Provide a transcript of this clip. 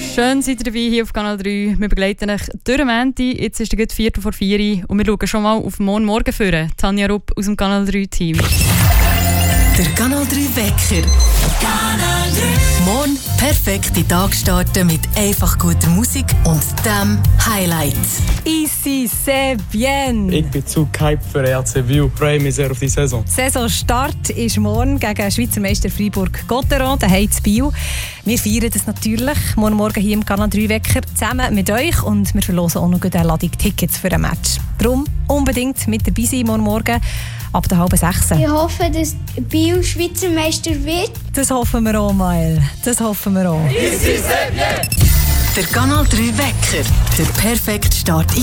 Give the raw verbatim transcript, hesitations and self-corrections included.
Schön seid ihr dabei hier auf Kanal drei. Wir begleiten euch durch den Montag. Jetzt ist es Viertel vor vier und wir schauen schon mal auf morgen Morgen führen. Tanja Rupp aus dem Kanal drei Team. Der Kanal drei Wecker. Kanal drei. Morgen perfekt in den Tag starten mit einfach guter Musik und dem Highlight. Ici, c'est bien. Ich bin zu gehypt für E R C Biel. Ich freue mich sehr auf die Saison. Saisonstart ist morgen gegen Schweizer Meister Freiburg-Gotteron, daheim zu Biel. Wir feiern das natürlich morgen Morgen hier im Kanal drei Wecker zusammen mit euch und wir verlosen auch noch eine Ladung Tickets für ein Match. Darum unbedingt mit dabei sein morgen Morgen ab der halben sechs. Ich hoffe, dass Biel Schweizer Meister wird. Das hoffen wir auch, Mael. Das hoffen wir auch. Der Kanal drei Wecker. Der perfekte Start in